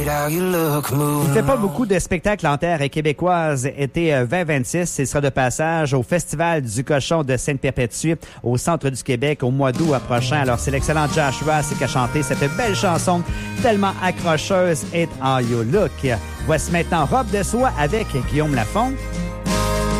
Il ne fait pas beaucoup de spectacles en terre québécoise été 2026. Il sera de passage au Festival du Cochon de Sainte-Perpétue au centre du Québec au mois d'août prochain. Alors, c'est l'excellent Joshua qui a chanté cette belle chanson tellement accrocheuse, It All You Look. Voici maintenant Robe de soie avec Guillaume Lafont.